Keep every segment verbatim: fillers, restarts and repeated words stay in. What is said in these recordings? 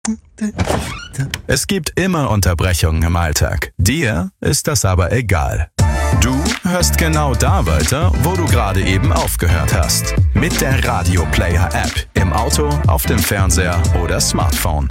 Es gibt immer Unterbrechungen im Alltag. Dir ist das aber egal. Du hörst genau da weiter, wo du gerade eben aufgehört hast. Mit der Radio Player App. Im Auto, auf dem Fernseher oder Smartphone.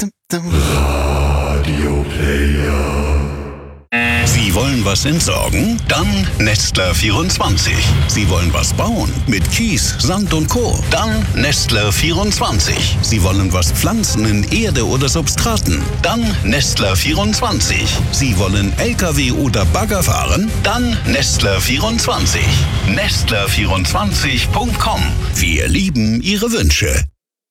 Radio Player. Sie wollen was entsorgen? Dann Nestler vierundzwanzig. Sie wollen was bauen? Mit Kies, Sand und Co. Dann Nestler vierundzwanzig. Sie wollen was pflanzen in Erde oder Substraten? Dann Nestler vierundzwanzig. Sie wollen L K W oder Bagger fahren? Dann Nestler vierundzwanzig. Nestler vierundzwanzig Punkt com. Wir lieben Ihre Wünsche.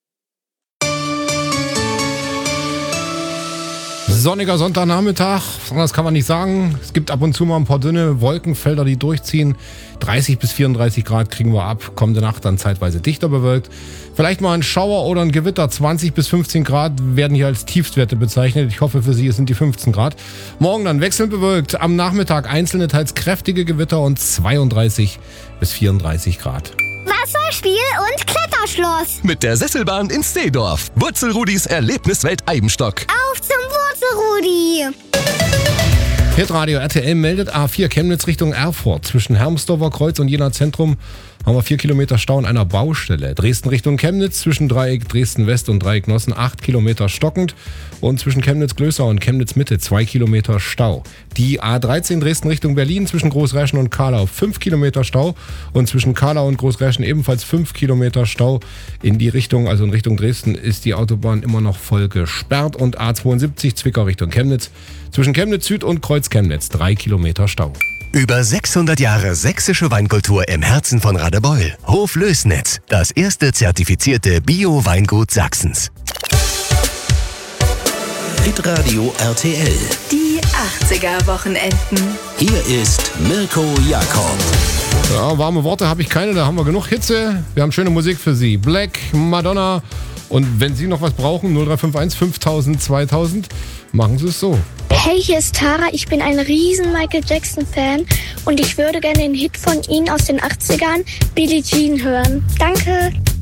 Sonniger Sonntagnachmittag, anders kann man nicht sagen. Es gibt ab und zu mal ein paar dünne Wolkenfelder, die durchziehen. dreißig bis vierunddreißig Grad kriegen wir ab. Kommende Nacht dann zeitweise dichter bewölkt. Vielleicht mal ein Schauer oder ein Gewitter. zwanzig bis fünfzehn Grad werden hier als Tiefstwerte bezeichnet. Ich hoffe, für Sie es sind die fünfzehn Grad. Morgen dann wechselnd bewölkt. Am Nachmittag einzelne, teils kräftige Gewitter und zweiunddreißig bis vierunddreißig Grad. Wasserspiel und Kletterschloss. Mit der Sesselbahn in Steedorf. Wurzelrudis Erlebniswelt Eibenstock. Auf zum Wurzelrudi. Hitradio R T L meldet A vier Chemnitz Richtung Erfurt. Zwischen Hermsdorfer Kreuz und Jena Zentrum haben wir vier Kilometer Stau an einer Baustelle. Dresden Richtung Chemnitz zwischen Dreieck Dresden West und Dreieck Nossen acht Kilometer stockend. Und zwischen Chemnitz-Glösau und Chemnitz-Mitte zwei Kilometer Stau. Die A dreizehn Dresden Richtung Berlin zwischen Großräschen und Kahlau fünf Kilometer Stau. Und zwischen Kahlau und Großräschen ebenfalls fünf Kilometer Stau. In die Richtung, also in Richtung Dresden, ist die Autobahn immer noch voll gesperrt. Und A zweiundsiebzig Zwickau Richtung Chemnitz zwischen Chemnitz Süd und Kreuz Chemnitz drei Kilometer Stau. Über sechshundert Jahre sächsische Weinkultur im Herzen von Radebeul. Hof Lößnitz, das erste zertifizierte Bio-Weingut Sachsens. Hitradio R T L. Die achtziger-Wochenenden. Hier ist Mirko Jakob. Ja, warme Worte habe ich keine, da haben wir genug Hitze. Wir haben schöne Musik für Sie. Black, Madonna. Und wenn Sie noch was brauchen, null drei fünf eins fünftausend zweitausend, machen Sie es so. Hey, hier ist Tara. Ich bin ein riesen Michael Jackson-Fan und ich würde gerne den Hit von Ihnen aus den achtzigern, Billie Jean, hören. Danke.